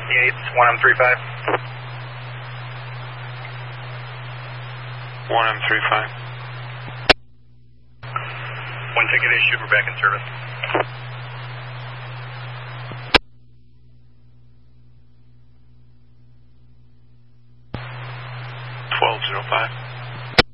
Yates, 1M35. 1M35. One ticket issued, we're back in service.